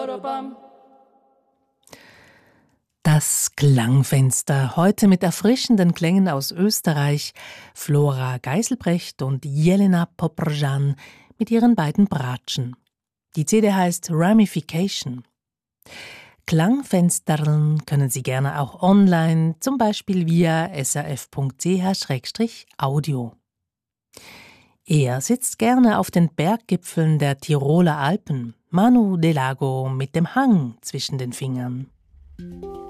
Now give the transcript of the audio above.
Das Klangfenster, heute mit erfrischenden Klängen aus Österreich, Flora Geiselbrecht und Jelena Poprjan mit ihren beiden Bratschen. Die CD heißt Ramification. Klangfensterln können Sie gerne auch online, zum Beispiel via srf.ch/audio. Er sitzt gerne auf den Berggipfeln der Tiroler Alpen, Manu Delago mit dem Hang zwischen den Fingern.